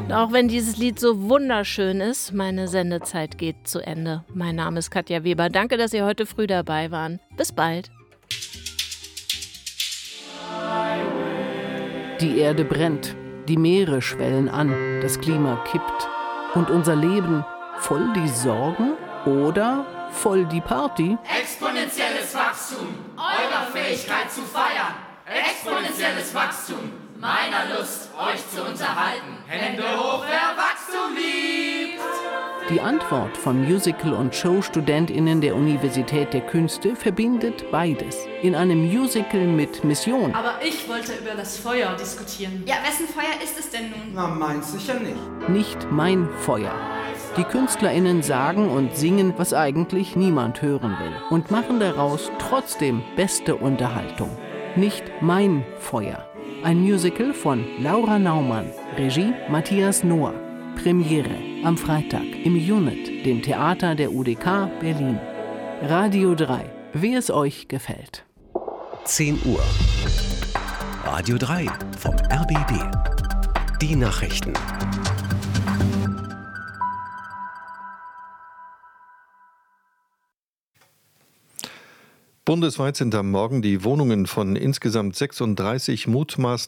Auch wenn dieses Lied so wunderschön ist, meine Sendezeit geht zu Ende. Mein Name ist Katja Weber. Danke, dass Sie heute früh dabei waren. Bis bald. Die Erde brennt, die Meere schwellen an, das Klima kippt. Und unser Leben voll die Sorgen oder voll die Party? Exponentielles Wachstum, eurer Fähigkeit zu feiern. Exponentielles Wachstum, meiner Lust, euch zu unterhalten. Hände hoch, wer Wachstum liebt. Die Antwort von Musical- und Show-StudentInnen der Universität der Künste verbindet beides. In einem Musical mit Mission. Aber ich wollte über das Feuer diskutieren. Ja, wessen Feuer ist es denn nun? Na, meins sicher nicht. Nicht mein Feuer. Die KünstlerInnen sagen und singen, was eigentlich niemand hören will. Und machen daraus trotzdem beste Unterhaltung. Nicht mein Feuer. Ein Musical von Laura Naumann. Regie Matthias Noack. Premiere am Freitag im Unit, dem Theater der UDK Berlin. Radio 3, wie es euch gefällt. 10 Uhr. Radio 3 vom RBB. Die Nachrichten. Bundesweit sind am Morgen die Wohnungen von insgesamt 36 mutmaßlich